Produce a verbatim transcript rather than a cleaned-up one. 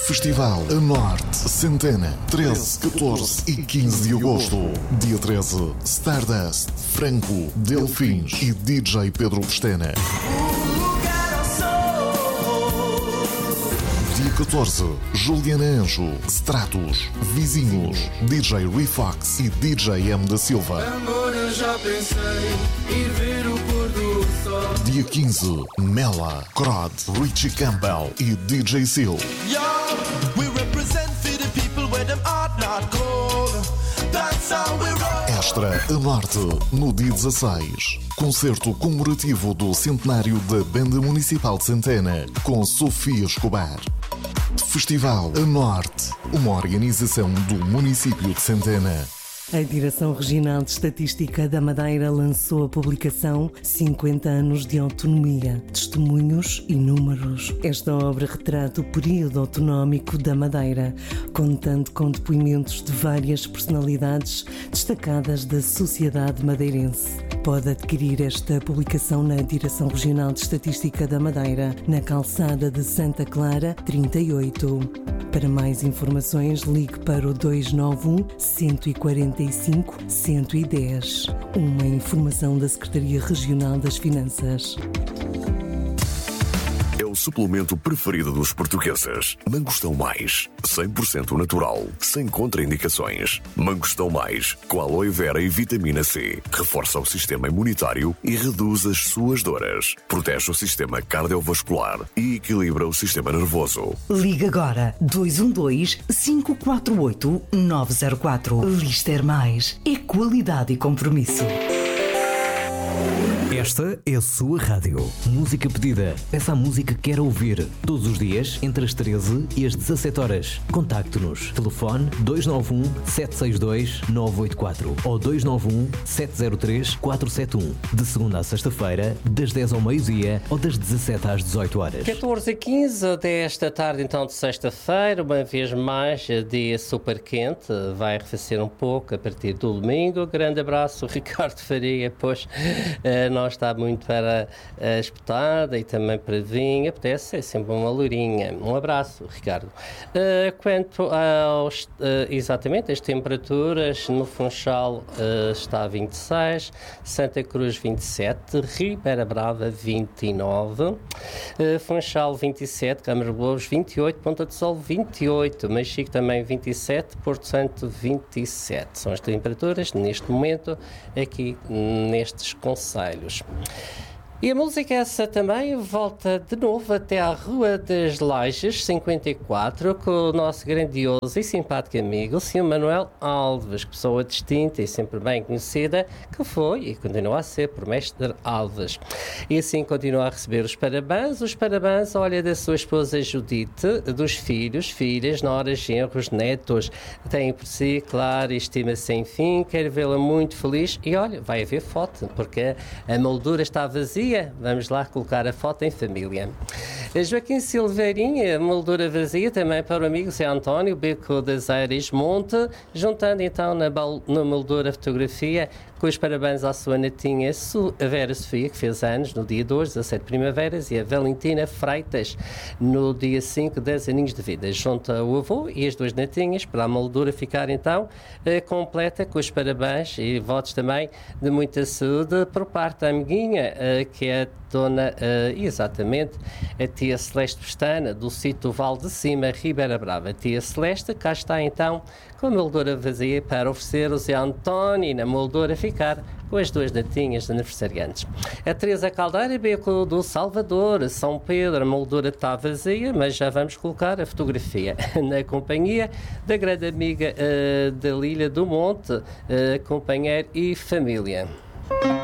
Festival A Norte Centena, treze, catorze e quinze de agosto. Dia treze, Stardust, Franco, Delfins e D J Pedro Pestana. Dia catorze, Juliana Anjo, Stratos, Vizinhos, D J Refox e D J M da Silva. Amor, eu já pensei ir ver o pôr do sol. Dia quinze, Mela, Crod, Richie Campbell e D J Seal. Extra a Norte, no dia dezasseis. Concerto comemorativo do centenário da Banda Municipal de Centena, com Sofia Escobar. Festival A Norte, uma organização do município de Centena. A Direção Regional de Estatística da Madeira lançou a publicação cinquenta anos de Autonomia, Testemunhos e Números. Esta obra retrata o período autonómico da Madeira, contando com depoimentos de várias personalidades destacadas da sociedade madeirense. Pode adquirir esta publicação na Direção Regional de Estatística da Madeira, na calçada de Santa Clara, trinta e oito. Para mais informações, ligue para o dois nove um, um quatro cinco, um um zero. Uma informação da Secretaria Regional das Finanças. É o suplemento preferido dos portugueses. Mangostão Mais, cem por cento natural, sem contraindicações. Mangostão Mais, com aloe vera e vitamina C. Reforça o sistema imunitário e reduz as suas dores. Protege o sistema cardiovascular e equilibra o sistema nervoso. Liga agora dois um dois, cinco quatro oito, nove zero quatro. Lister Mais é qualidade e compromisso. Esta é a sua rádio. Música pedida. Peça a música que quer ouvir. Todos os dias, entre as treze e as dezassete horas. Contacte-nos. Telefone dois nove um, sete seis dois, nove oito quatro ou dois nove um, sete zero três, quatro sete um. De segunda a sexta-feira, das dez ao meio-dia ou das dezassete às dezoito horas. catorze e quinze desta tarde, então, de sexta-feira. Uma vez mais, dia super quente. Vai arrefecer um pouco a partir do domingo. Grande abraço, Ricardo Faria. Pois, uh, nós está muito para a espetada e também para vinho. Apetece, é sempre uma lourinha. Um abraço, Ricardo. Uh, quanto aos, uh, exatamente, as temperaturas, no Funchal uh, está a vinte e seis, Santa Cruz vinte e sete, Ribeira Brava vinte e nove, uh, Funchal vinte e sete, Câmara de Lobos vinte e oito, Ponta de Sol vinte e oito, Machique também vinte e sete, Porto Santo vinte e sete. São as temperaturas neste momento aqui nestes concelhos. E a música essa também volta de novo até à Rua das Lajes, cinquenta e quatro, com o nosso grandioso e simpático amigo, o senhor Manuel Alves, pessoa distinta e sempre bem conhecida, que foi e continua a ser por Mestre Alves. E assim continua a receber os parabéns, os parabéns, olha, da sua esposa Judite, dos filhos, filhas, noras, genros, netos. Tem por si, claro, estima sem fim, quer vê-la muito feliz e olha, vai haver foto, porque a moldura está vazia. Vamos lá colocar a foto em família. Joaquim Silveirinha, moldura vazia, também para o amigo Zé António, Beco das Aires Monte, juntando então na, na moldura fotografia com os parabéns à sua netinha a Vera Sofia, que fez anos no dia dois, dezassete primaveras, e a Valentina Freitas no dia cinco, dez aninhos de vida. Junta o avô e as duas netinhas para a moldura ficar então eh, completa, com os parabéns e votos também de muita saúde por parte da amiguinha, eh, que é a dona, eh, exatamente, a tia Celeste Pestana, do sítio Val de Cima, Ribeira Brava. A tia Celeste, cá está então com a moldura vazia para oferecer o Zé António e na moldura ficar com as duas netinhas aniversariantes. A Teresa Caldeira, Beco do Salvador, São Pedro, a moldura está vazia, mas já vamos colocar a fotografia na companhia da grande amiga uh, da Lília do Monte, uh, companheiro e família.